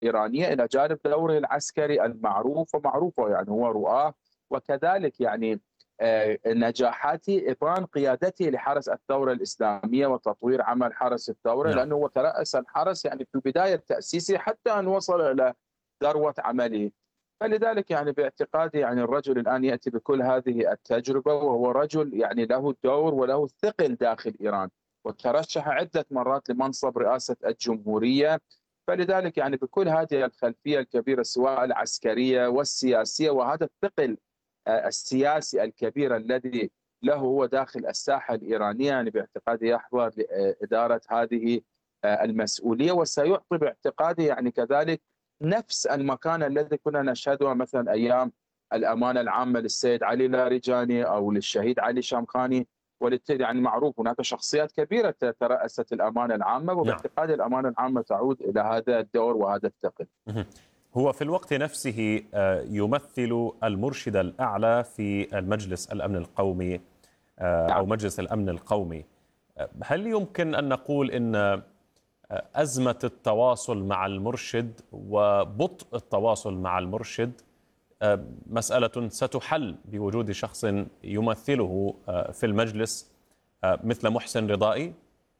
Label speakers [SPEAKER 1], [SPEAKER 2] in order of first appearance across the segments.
[SPEAKER 1] الإيرانية إلى جانب دوره العسكري المعروف ومعروفه، يعني هو رؤاه، وكذلك يعني نجاحات إبرام قيادته لحرس الثورة الإسلامية وتطوير عمل حرس الثورة،
[SPEAKER 2] نعم.
[SPEAKER 1] لأنه هو ترأس الحرس يعني في بداية تأسيسه حتى أن وصل إلى ذروة عمله. فلذلك يعني باعتقادي يعني الرجل الآن يأتي بكل هذه التجربة، وهو رجل يعني له دور وله ثقل داخل إيران، وترشح عدة مرات لمنصب رئاسة الجمهورية. فلذلك يعني بكل هذه الخلفية الكبيرة سواء العسكرية والسياسية، وهذا الثقل السياسي الكبير الذي له هو داخل الساحة الإيرانية، يعني باعتقادي يحظى لإدارة هذه المسؤولية، وسيعطي باعتقادي يعني كذلك نفس المكان الذي كنا نشهده مثلا أيام الأمانة العامة للسيد علي لاریجانی أو للشهيد علي شامخاني. وبالتالي يعني معروف هناك شخصيات كبيرة ترأست الأمانة العامة،
[SPEAKER 2] نعم.
[SPEAKER 1] وباعتقادي الأمانة العامة تعود إلى هذا الدور وهذا الثقل.
[SPEAKER 2] هو في الوقت نفسه يمثل المرشد الأعلى في المجلس الأمن القومي أو
[SPEAKER 1] نعم.
[SPEAKER 2] مجلس الأمن القومي. هل يمكن أن نقول أن أزمة التواصل مع المرشد وبطء التواصل مع المرشد مسألة ستحل بوجود شخص يمثله في المجلس مثل محسن رضائي؟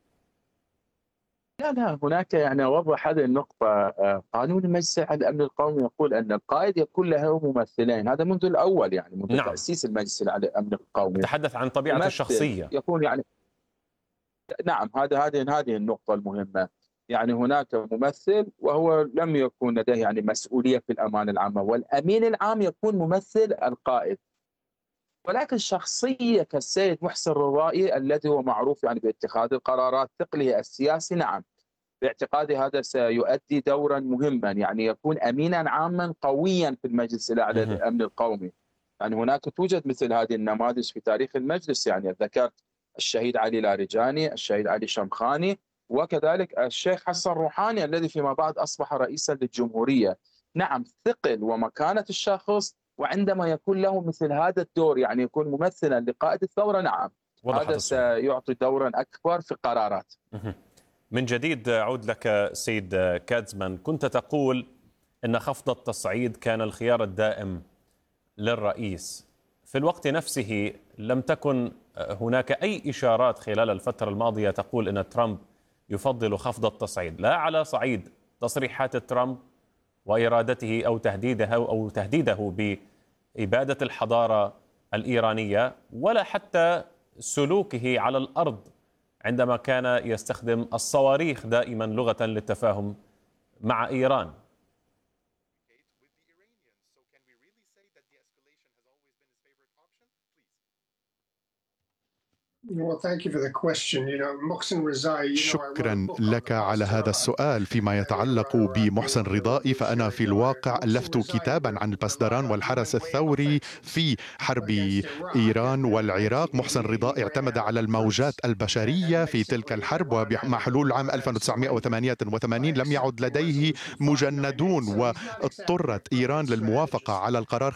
[SPEAKER 1] لا هناك يعني أوضح هذه النقطة. قانون مجلس الأمن القومي يقول أن القائد يكون له ممثلين، هذا منذ الأول يعني منذ
[SPEAKER 2] نعم.
[SPEAKER 1] تأسيس المجلس الأمن القومي.
[SPEAKER 2] أتحدث عن طبيعة
[SPEAKER 1] ممثل
[SPEAKER 2] الشخصية.
[SPEAKER 1] يكون يعني نعم، هذه النقطة المهمة. يعني هناك ممثل وهو لم يكن لديه يعني مسؤولية في الأمانة العامة، والأمين العام يكون ممثل القائد. ولكن شخصية كالسيد محسن رضائي الذي هو معروف يعني باتخاذ القرارات، ثقله السياسي، نعم باعتقادي هذا سيؤدي دورا مهما، يعني يكون أمينا عاما قويا في المجلس الأعلى للأمن القومي. يعني هناك توجد مثل هذه النماذج في تاريخ المجلس، يعني ذكرت الشهيد علي لاریجانی، الشهيد علي شامخاني، وكذلك الشيخ حسن روحاني الذي فيما بعد أصبح رئيسا للجمهورية. نعم ثقل ومكانة الشخص، وعندما يكون له مثل هذا الدور يعني يكون ممثلا لقائد الثورة، نعم
[SPEAKER 2] وضحت
[SPEAKER 1] هذا
[SPEAKER 2] الصورة.
[SPEAKER 1] سيعطي دورا أكبر في القرارات.
[SPEAKER 2] من جديد أعود لك سيد كادزمان، كنت تقول إن خفض التصعيد كان الخيار الدائم للرئيس. في الوقت نفسه لم تكن هناك أي إشارات خلال الفترة الماضية تقول إن ترامب يفضل خفض التصعيد، لا على صعيد تصريحات ترامب وإرادته أو تهديده بإبادة الحضارة الإيرانية، ولا حتى سلوكه على الأرض عندما كان يستخدم الصواريخ دائما لغة للتفاهم مع إيران.
[SPEAKER 3] شكرا لك على هذا السؤال. فيما يتعلق بمحسن رضائي، فأنا في الواقع ألفت كتابا عن البسدران والحرس الثوري في حرب إيران والعراق. محسن رضائي اعتمد على الموجات البشرية في تلك الحرب، ومع حلول عام 1988 لم يعد لديه مجندون، واضطرت إيران للموافقة على القرار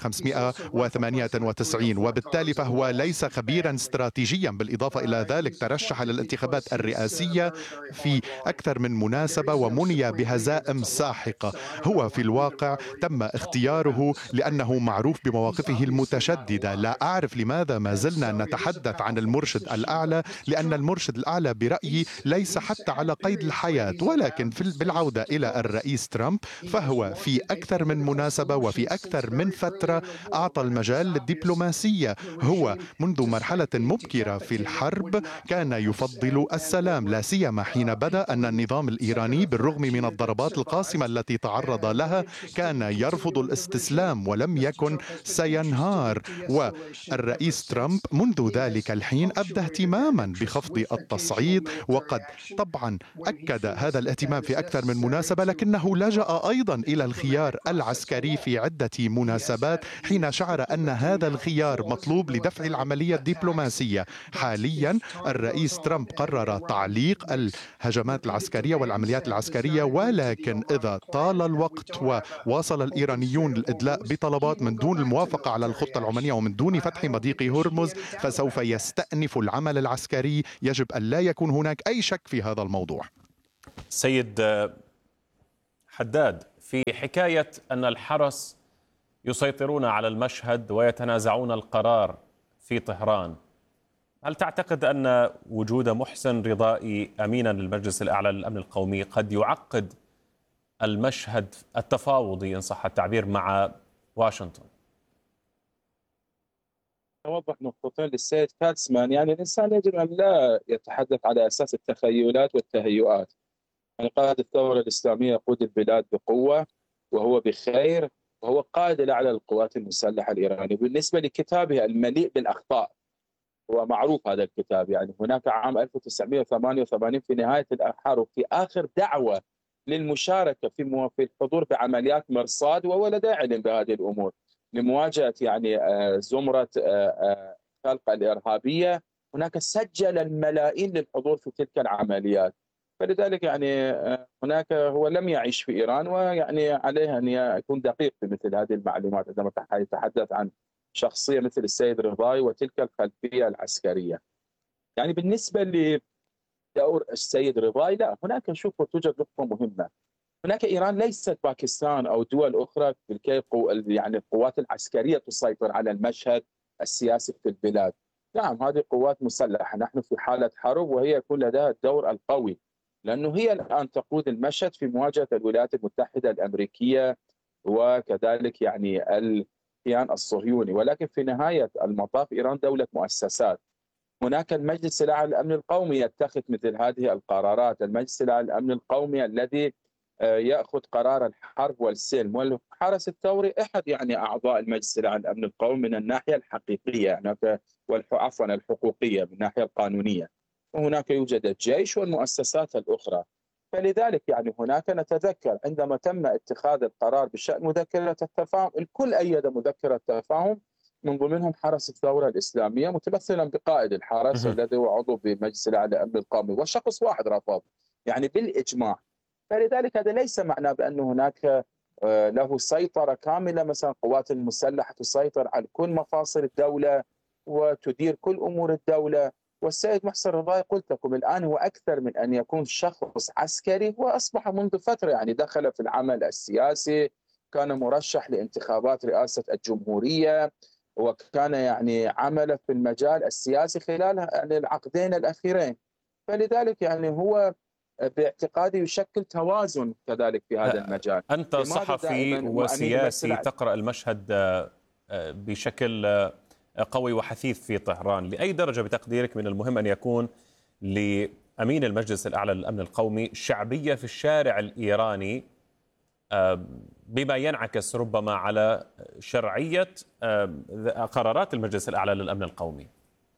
[SPEAKER 3] 598، وبالتالي فهو ليس خبيرا استراتيجيا. بالإضافة إلى ذلك ترشح للانتخابات الرئاسية في أكثر من مناسبة ومني بهزائم ساحقة. هو في الواقع تم اختياره لأنه معروف بمواقفه المتشددة. لا أعرف لماذا ما زلنا نتحدث عن المرشد الأعلى، لأن المرشد الأعلى برأيي ليس حتى على قيد الحياة. ولكن بالعودة إلى الرئيس ترامب، فهو في أكثر من مناسبة وفي أكثر من فترة أعطى المجال للدبلوماسية. هو منذ مرحلة مبكرة في الحرب كان يفضل السلام، لا سيما حين بدأ أن النظام الإيراني بالرغم من الضربات القاسمة التي تعرض لها كان يرفض الاستسلام ولم يكن سينهار. والرئيس ترامب منذ ذلك الحين أبدى اهتماما بخفض التصعيد، وقد طبعا أكد هذا الاهتمام في أكثر من مناسبة، لكنه لجأ أيضا إلى الخيار العسكري في عدة مناسبات حين شعر أن هذا الخيار مطلوب لدفع العملية الدبلوماسية. حاليا الرئيس ترامب قرر تعليق الهجمات العسكرية والعمليات العسكرية، ولكن إذا طال الوقت وواصل الإيرانيون الإدلاء بطلبات من دون الموافقة على الخطة العمانية ومن دون فتح مضيق هرمز، فسوف يستأنف العمل العسكري. يجب أن لا يكون هناك أي شك في هذا الموضوع.
[SPEAKER 2] سيد حداد، في حكاية أن الحرس يسيطرون على المشهد ويتنازعون القرار في طهران، هل تعتقد أن وجود محسن رضائي أمينا للمجلس الأعلى للأمن القومي قد يعقد المشهد التفاوضي إن صح التعبير مع واشنطن؟
[SPEAKER 1] أوضح نقطتين للسيد كاتسمان. يعني الإنسان يجب أن لا يتحدث على أساس التخيلات والتهيؤات. يعني قائد الثورة الإسلامية يقود البلاد بقوة وهو بخير، وهو قائد الأعلى للقوات المسلحة الإيرانية. بالنسبة لكتابه المليء بالأخطاء، هو معروف هذا الكتاب. يعني هناك عام 1988 في نهاية الحرب في آخر دعوة للمشاركة في الحضور بعمليات مرصاد، وهو لديه علم بهذه الأمور، لمواجهة يعني زمرة خلق الإرهابية. هناك سجل الملايين للحضور في تلك العمليات. فلذلك يعني هناك هو لم يعيش في إيران، ويعني عليه أن يكون دقيق في مثل هذه المعلومات عندما يتحدث عن شخصية مثل السيد رضاي وتلك الخلفية العسكرية. يعني بالنسبة لدور السيد رضاي، لا، هناك شوف توجد نقطة مهمة. هناك إيران ليست باكستان أو دول أخرى لكي يعني القوات العسكرية تسيطر على المشهد السياسي في البلاد. نعم، هذه قوات مسلحة، نحن في حالة حرب، وهي يكون لديها الدور القوي، لأنه هي الآن تقود المشهد في مواجهة الولايات المتحدة الأمريكية وكذلك يعني الكيان الصهيوني. ولكن في نهاية المطاف إيران دولة مؤسسات. هناك المجلس الأعلى للأمن القومي يتخذ مثل هذه القرارات، المجلس الأعلى للأمن القومي الذي يأخذ قرار الحرب والسلم، والحرس الثوري أحد يعني أعضاء المجلس الأعلى للأمن القومي من الناحية الحقيقية، يعني عفوا الحقوقية من الناحية القانونية. وهناك يوجد الجيش والمؤسسات الأخرى. فلذلك يعني هناك نتذكر عندما تم اتخاذ القرار بشأن مذكرة التفاهم، الكل أيد مذكرة التفاهم، من ضمنهم حرس الثورة الإسلامية متمثلا بقائد الحرس الذي هو عضو بمجلس الأعلى للأمن القومي، وشخص واحد رفض يعني بالإجماع. فلذلك هذا ليس معناه بأن هناك له سيطرة كاملة، مثلا القوات المسلحة تسيطر على كل مفاصل الدولة وتدير كل أمور الدولة. والسيد محسن رضاي قلت لكم الآن هو أكثر من أن يكون شخص عسكري، وأصبح منذ فترة يعني دخل في العمل السياسي، كان مرشح لانتخابات رئاسة الجمهورية، وكان يعني عمل في المجال السياسي خلال يعني العقدين الأخيرين. فلذلك يعني هو باعتقادي يشكل توازن كذلك في هذا المجال.
[SPEAKER 2] أنت صحفي وسياسي تقرأ المشهد بشكل قوي وحثيث في طهران، لأي درجة بتقديرك من المهم أن يكون لأمين المجلس الأعلى للأمن القومي شعبية في الشارع الإيراني، بما ينعكس ربما على شرعية قرارات المجلس الأعلى للأمن القومي؟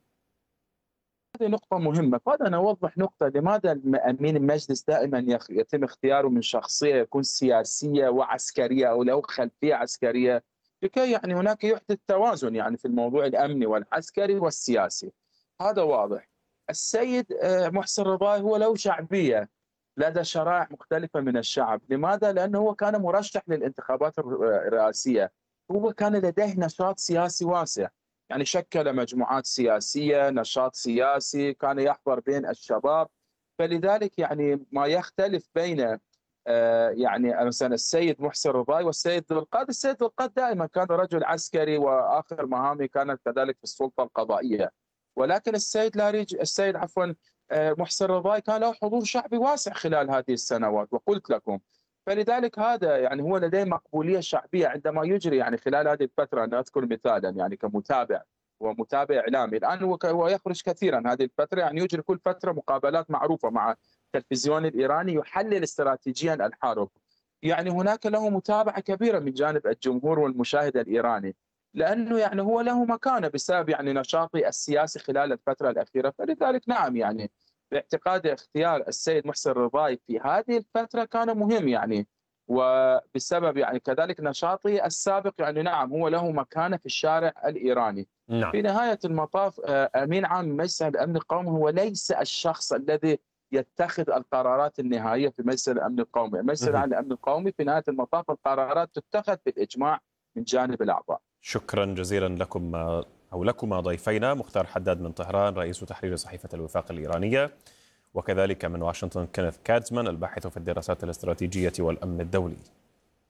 [SPEAKER 1] هذه نقطة مهمة. فأنا أوضح نقطة، لماذا أمين المجلس دائما يتم اختياره من شخصية يكون سياسية وعسكرية أو له خلفية عسكرية، لكي يعني هناك يحدث توازن يعني في الموضوع الأمني والعسكري والسياسي. هذا واضح. السيد محسن رضاي هو له شعبية لدى شرائح مختلفة من الشعب. لماذا؟ لأنه هو كان مرشح للانتخابات الرئاسية، هو كان لديه نشاط سياسي واسع، يعني شكل مجموعات سياسية، نشاط سياسي، كان يحضر بين الشباب. فلذلك يعني ما يختلف بين يعني مثلا السيد محسن رضاي والسيد ذو القاد، السيد ذو القاد دائما كان رجل عسكري وآخر مهامه كانت كذلك في السلطة القضائية. ولكن السيد محسن رضاي كان له حضور شعبي واسع خلال هذه السنوات، وقلت لكم. فلذلك هذا يعني هو لديه مقبولية شعبية عندما يجري يعني خلال هذه الفترة. أنا أذكر مثالا يعني كمتابع ومتابع إعلامي الآن، هو يخرج كثيرا هذه الفترة، يعني يجري كل فترة مقابلات معروفة مع التلفزيون الإيراني يحلل استراتيجيا الحرب. يعني هناك له متابعة كبيرة من جانب الجمهور والمشاهد الإيراني، لأنه يعني هو له مكانة بسبب يعني نشاطه السياسي خلال الفترة الأخيرة. فلذلك نعم، يعني باعتقادي اختيار السيد محسن رضاي في هذه الفترة كان مهم، يعني وبسبب يعني كذلك نشاطه السابق، يعني نعم هو له مكانة في الشارع الإيراني.
[SPEAKER 2] نعم.
[SPEAKER 1] في نهاية المطاف أمين عام مجلس الأمن القومي هو ليس الشخص الذي يتخذ القرارات النهائية في مجلس الأمن القومي. مجلس الأمن القومي في نهاية المطاف القرارات تتخذ بالإجماع من جانب الأعضاء.
[SPEAKER 2] شكرا جزيلا لكم أو لكما ضيفينا، مختار حداد من طهران رئيس تحرير صحيفة الوفاق الإيرانية، وكذلك من واشنطن كينيث كاتزمان الباحث في الدراسات الاستراتيجية والأمن الدولي.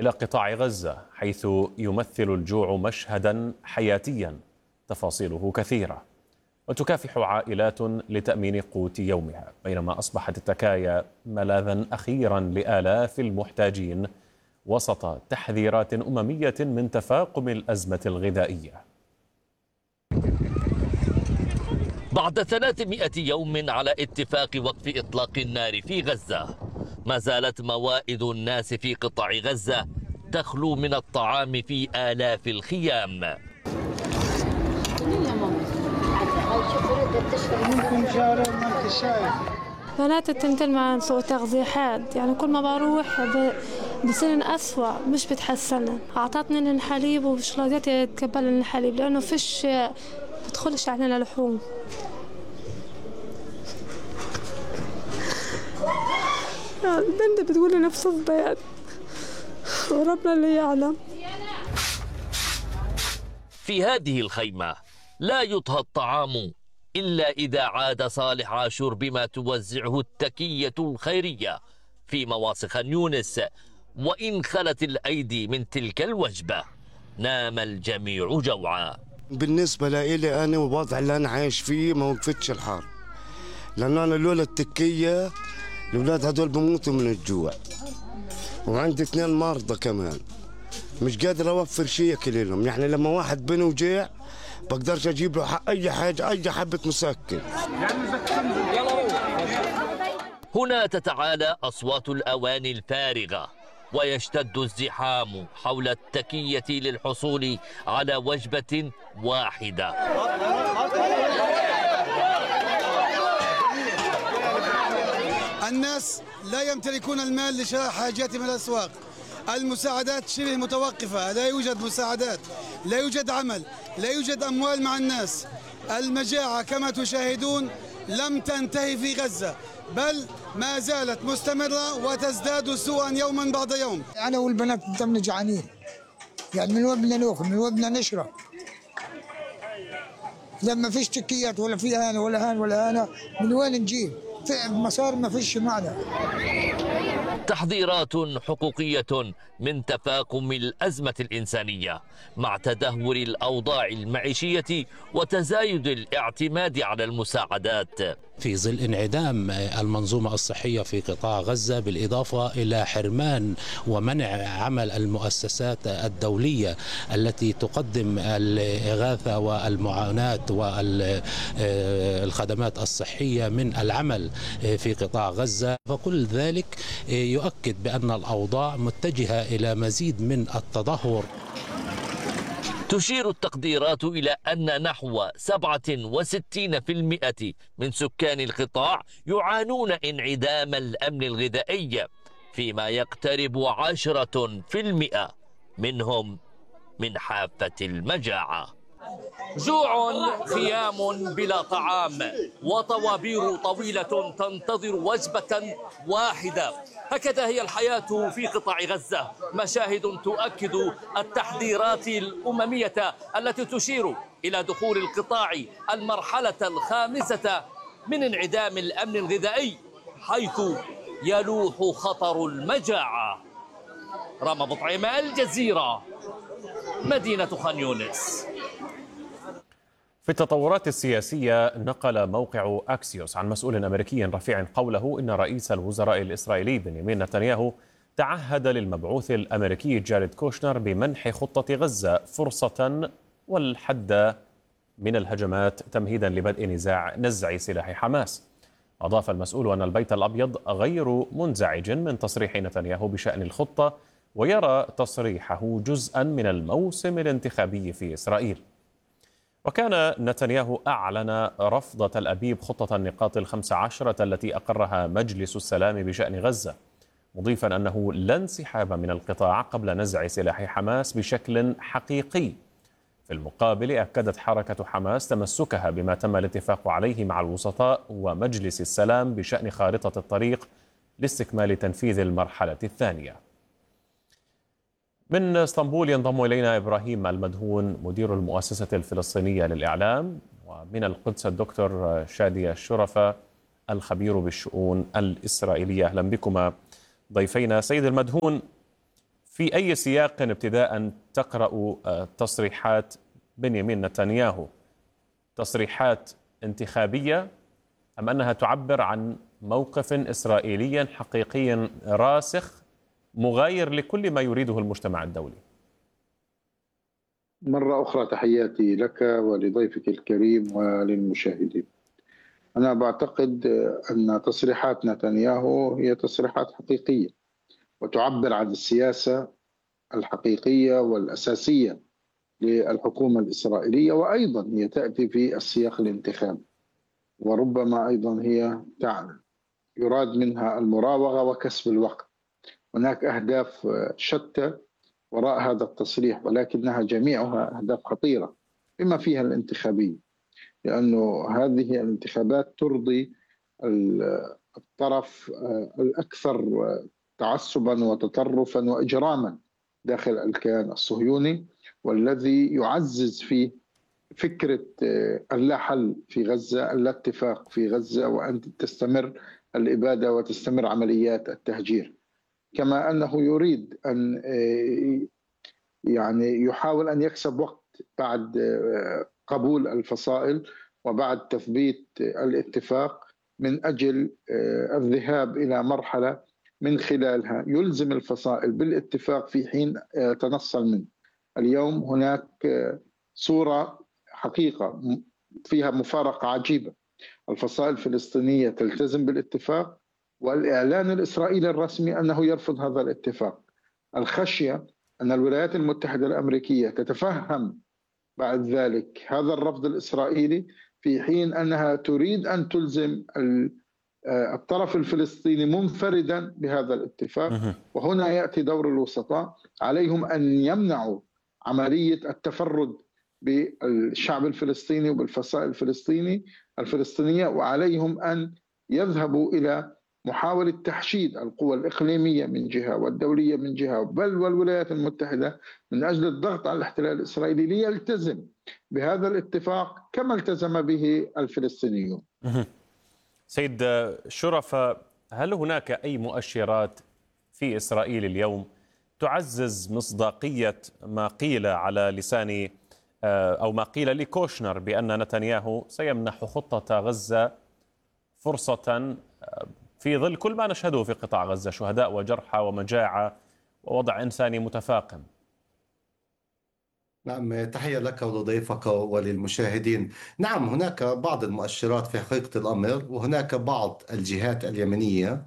[SPEAKER 2] إلى قطاع غزة، حيث يمثل الجوع مشهدا حياتيا تفاصيله كثيرة، وتكافح عائلات لتأمين قوت يومها، بينما أصبحت التكايا ملاذا أخيرا لآلاف المحتاجين وسط تحذيرات أممية من تفاقم الأزمة الغذائية.
[SPEAKER 4] بعد 300 يوم على اتفاق وقف إطلاق النار في غزة، ما زالت موائد الناس في قطاع غزة تخلو من الطعام في آلاف الخيام.
[SPEAKER 5] بنات التنتين مع سوء تغذيحات، يعني كل ما بروح بصير أسوأ مش بتحسن. أعطتني الحليب ومش راضية تقبل الحليب لأنه فيش بدخلش علينا لحوم. البنت بتقول لي نفس البيت وربنا اللي يعلم.
[SPEAKER 4] في هذه الخيمة لا يطهى الطعام إلا إذا عاد صالح عاشور بما توزعه التكية الخيرية في مواصي خان يونس. وإن خلت الأيدي من تلك الوجبة نام الجميع جوعا.
[SPEAKER 6] بالنسبة لي أنا والوضع اللي أنا عايش فيه ما وقفتش الحرب، لأن أنا لولا التكية الأولاد هدول بموتوا من الجوع، وعندي 2 مرضى كمان مش قادر أوفر شيء ياكل لهم. يعني لما واحد بني وجيع بقدرش أجيب له أي حاجة، أي حبة مسكن.
[SPEAKER 4] هنا تتعالى أصوات الأواني الفارغة ويشتد الزحام حول التكية للحصول على وجبة واحدة.
[SPEAKER 7] الناس لا يمتلكون المال لشراء حاجاتهم من الأسواق، المساعدات شبه متوقفة، لا يوجد مساعدات، لا يوجد عمل، لا يوجد أموال مع الناس. المجاعة كما تشاهدون لم تنتهي في غزة، بل ما زالت مستمرة وتزداد سوءا يوما بعد يوم.
[SPEAKER 8] أنا والبنات دمنا جعانين، يعني من وين بدنا ناكل، من وين بدنا نشرب؟ لما فيش تكيات ولا في هان ولا هان ولا هانا، من وين نجيب؟ في مسار ما فيش معنا.
[SPEAKER 4] تحذيرات حقوقية من تفاقم الأزمة الإنسانية مع تدهور الأوضاع المعيشية وتزايد الاعتماد على المساعدات
[SPEAKER 9] في ظل انعدام المنظومة الصحية في قطاع غزة، بالإضافة إلى حرمان ومنع عمل المؤسسات الدولية التي تقدم الإغاثة والمعاناة والخدمات الصحية من العمل في قطاع غزة. فكل ذلك يؤكد بأن الأوضاع متجهة إلى مزيد من التدهور.
[SPEAKER 4] تشير التقديرات إلى أن نحو 67% من سكان القطاع يعانون انعدام الأمن الغذائي، فيما يقترب 10% منهم من حافة المجاعة. جوع، خيام بلا طعام، وطوابير طويلة تنتظر وجبة واحدة. هكذا هي الحياة في قطاع غزة، مشاهد تؤكد التحذيرات الأممية التي تشير إلى دخول القطاع المرحلة الخامسة من انعدام الأمن الغذائي، حيث يلوح خطر المجاعة. رام بطعيمة، الجزيرة، مدينة خان يونس.
[SPEAKER 2] في التطورات السياسية، نقل موقع أكسيوس عن مسؤول أمريكي رفيع قوله إن رئيس الوزراء الإسرائيلي بنيامين نتنياهو تعهد للمبعوث الأمريكي جاريد كوشنر بمنح خطة غزة فرصة والحد من الهجمات تمهيدا لبدء نزع سلاح حماس. أضاف المسؤول أن البيت الأبيض غير منزعج من تصريح نتنياهو بشأن الخطة، ويرى تصريحه جزءا من الموسم الانتخابي في إسرائيل. وكان نتنياهو أعلن رفض تل أبيب خطة النقاط 15 التي أقرها مجلس السلام بشأن غزة، مضيفا أنه لا انسحاب من القطاع قبل نزع سلاح حماس بشكل حقيقي. في المقابل، أكدت حركة حماس تمسكها بما تم الاتفاق عليه مع الوسطاء ومجلس السلام بشأن خارطة الطريق لاستكمال تنفيذ المرحلة الثانية. من اسطنبول ينضم إلينا إبراهيم المدهون مدير المؤسسة الفلسطينية للإعلام، ومن القدس الدكتور شادي الشرفة الخبير بالشؤون الإسرائيلية. أهلا بكما ضيفينا. سيد المدهون، في أي سياق ابتداء تقرأ تصريحات بنيامين نتنياهو؟ تصريحات انتخابية أم أنها تعبر عن موقف إسرائيلي حقيقي راسخ مغاير لكل ما يريده المجتمع الدولي؟
[SPEAKER 10] مرة أخرى تحياتي لك ولضيفك الكريم وللمشاهدين. أنا بعتقد أن تصريحات نتنياهو هي تصريحات حقيقية وتعبر عن السياسة الحقيقية والأساسية للحكومة الإسرائيلية، وأيضا هي تأتي في السياق الانتخابي، وربما أيضا هي يراد منها المراوغة وكسب الوقت. هناك أهداف شتى وراء هذا التصريح، ولكنها جميعها أهداف خطيرة بما فيها الانتخابية، لأنه هذه الانتخابات ترضي الطرف الأكثر تعصبا وتطرفا وإجراما داخل الكيان الصهيوني، والذي يعزز فيه فكرة اللا حل في غزة، اللا اتفاق في غزة، وأن تستمر الإبادة وتستمر عمليات التهجير. كما أنه يريد أن يحاول أن يكسب وقت بعد قبول الفصائل وبعد تثبيت الاتفاق، من أجل الذهاب إلى مرحلة من خلالها يلزم الفصائل بالاتفاق في حين تنصل منه. اليوم هناك صورة حقيقة فيها مفارقة عجيبة، الفصائل الفلسطينية تلتزم بالاتفاق والإعلان الإسرائيلي الرسمي أنه يرفض هذا الاتفاق. الخشية أن الولايات المتحدة الأمريكية تتفهم بعد ذلك هذا الرفض الإسرائيلي، في حين أنها تريد أن تلزم الطرف الفلسطيني منفردا بهذا الاتفاق. وهنا يأتي دور الوسطاء، عليهم أن يمنعوا عملية التفرد بالشعب الفلسطيني وبالفصائل الفلسطينية، وعليهم أن يذهبوا إلى محاولة تحشيد القوى الإقليمية من جهة والدولية من جهة، بل والولايات المتحدة، من أجل الضغط على الاحتلال الإسرائيلي ليلتزم بهذا الاتفاق كما التزم به الفلسطينيون.
[SPEAKER 2] سيد شرفة، هل هناك أي مؤشرات في إسرائيل اليوم تعزز مصداقية ما قيل على لسان أو ما قيل لكوشنر بأن نتنياهو سيمنح خطة غزة فرصة في ظل كل ما نشهده في قطاع غزة، شهداء وجرحى ومجاعة ووضع إنساني متفاقم؟
[SPEAKER 11] نعم، تحية لك ولضيفك وللمشاهدين. نعم، هناك بعض المؤشرات في حقيقة الأمر، وهناك بعض الجهات اليمنية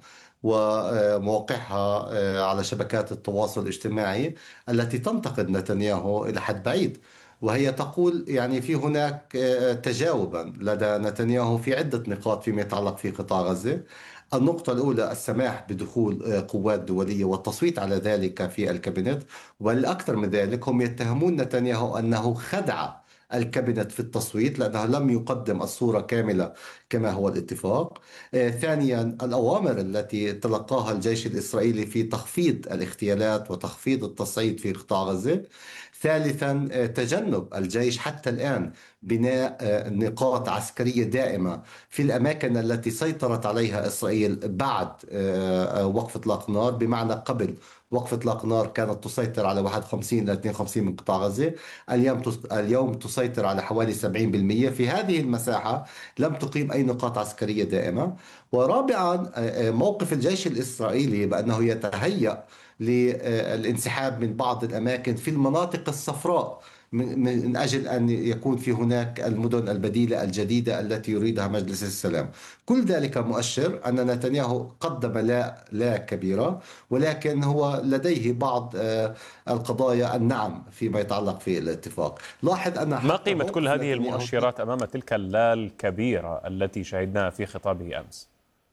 [SPEAKER 11] ومواقعها على شبكات التواصل الاجتماعي التي تنتقد نتنياهو إلى حد بعيد، وهي تقول في هناك تجاوبا لدى نتنياهو في عدة نقاط فيما يتعلق في قطاع غزة. النقطة الأولى السماح بدخول قوات دولية والتصويت على ذلك في الكابينت، والأكثر من ذلك هم يتهمون نتنياهو أنه خدع الكابينت في التصويت لأنه لم يقدم الصورة كاملة كما هو الاتفاق. ثانيا الأوامر التي تلقاها الجيش الإسرائيلي في تخفيض الاغتيالات وتخفيض التصعيد في قطاع غزة. ثالثا تجنب الجيش حتى الآن بناء نقاط عسكرية دائمة في الأماكن التي سيطرت عليها إسرائيل بعد وقف إطلاق نار، بمعنى قبل وقف إطلاق نار كانت تسيطر على 51 إلى 52 من قطاع غزة، اليوم تسيطر على حوالي 70%. في هذه المساحة لم تقيم أي نقاط عسكرية دائمة. ورابعا موقف الجيش الإسرائيلي بأنه يتهيأ للانسحاب من بعض الأماكن في المناطق الصفراء من أجل أن يكون في هناك المدن البديلة الجديدة التي يريدها مجلس السلام. كل ذلك مؤشر أن نتنياهو قدم لا كبيرة، ولكن هو لديه بعض القضايا النعم فيما يتعلق في الاتفاق. لاحظ أن
[SPEAKER 2] ما قيمة كل هذه المؤشرات أمام تلك اللا الكبيرة التي شهدناها في خطابه أمس؟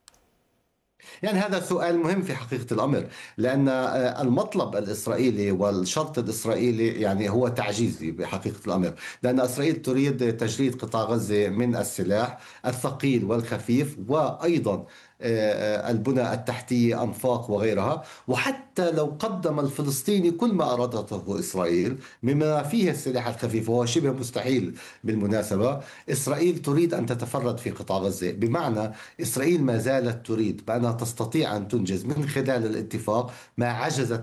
[SPEAKER 11] هذا سؤال مهم في حقيقة الأمر، لأن المطلب الإسرائيلي والشرط الإسرائيلي هو تعجيزي بحقيقة الأمر، لأن إسرائيل تريد تجريد قطاع غزة من السلاح الثقيل والخفيف، وأيضا البنى التحتية، أنفاق وغيرها. وحتى لو قدم الفلسطيني كل ما أرادته إسرائيل مما فيه السلاح الخفيف، وهو شبه مستحيل بالمناسبة، إسرائيل تريد أن تتفرد في قطاع غزة. بمعنى إسرائيل ما زالت تريد بأنها تستطيع أن تنجز من خلال الاتفاق ما عجزت